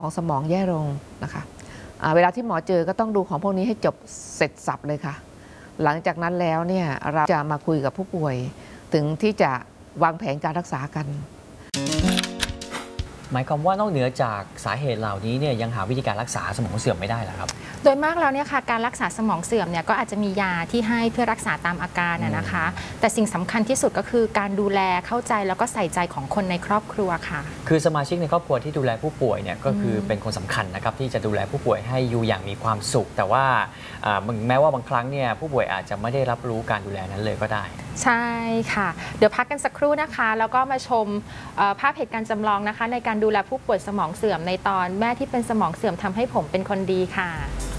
ของสมองแย่ลงนะคะเวลาที่หมอเจอก็ต้องดูของพวกนี้ให้จบเสร็จสับเลยค่ะหลังจากนั้นแล้วเนี่ยเราจะมาคุยกับผู้ป่วยถึงที่จะวางแผนการรักษากันหมายความว่านอกเหนือจากสาเหตุเหล่านี้เนี่ยยังหาวิธีการรักษาสมองเสื่อมไม่ได้เหรอครับโดยมากแล้วเนี่ยค่ะการรักษาสมองเสื่อมเนี่ยก็อาจจะมียาที่ให้เพื่อรักษาตามอาการนะคะแต่สิ่งสำคัญที่สุดก็คือการดูแลเข้าใจแล้วก็ใส่ใจของคนในครอบครัวค่ะคือสมาชิกในครอบครัวที่ดูแลผู้ป่วยเนี่ยก็คือเป็นคนสำคัญนะครับที่จะดูแลผู้ป่วยให้อยู่อย่างมีความสุขแต่ว่าแม้ว่าบางครั้งเนี่ยผู้ป่วยอาจจะไม่ได้รับรู้การดูแลนั้นเลยก็ได้ใช่ค่ะเดี๋ยวพักกันสักครู่นะคะแล้วก็มาชมภาพเหตุการณ์จำลองนะคะในการดูแลผู้ป่วยสมองเสื่อมในตอนแม่ที่เป็นสมองเสื่อมทำให้ผมเป็นคนดีค่ะ